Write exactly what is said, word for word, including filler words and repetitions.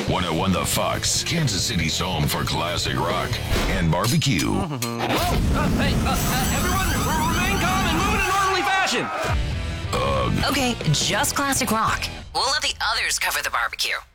one oh one The Fox, Kansas City's home for classic rock and barbecue. Whoa! Uh, hey, uh, uh, everyone, remain calm and move in an orderly fashion. Ugh. Okay, just classic rock. We'll let the others cover the barbecue.